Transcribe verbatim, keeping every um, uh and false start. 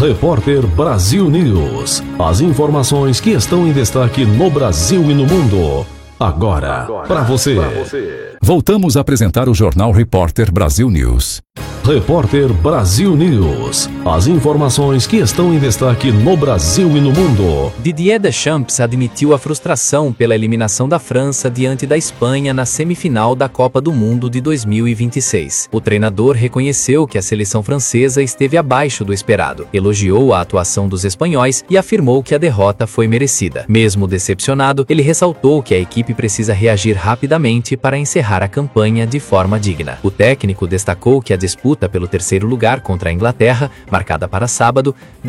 Repórter Brasil News. As informações que estão em destaque no Brasil e no mundo. Agora, Agora para você. você. Voltamos a apresentar o Jornal Repórter Brasil News. Repórter Brasil News. As informações que estão em destaque no Brasil e no mundo. Didier Deschamps admitiu a frustração pela eliminação da França diante da Espanha na semifinal da Copa do Mundo de dois mil e vinte e seis. O treinador reconheceu que a seleção francesa esteve abaixo do esperado, elogiou a atuação dos espanhóis e afirmou que a derrota foi merecida. Mesmo decepcionado, ele ressaltou que a equipe precisa reagir rapidamente para encerrar a campanha de forma digna. O técnico destacou que a disputa pelo terceiro lugar contra a Inglaterra, marcada para sábado,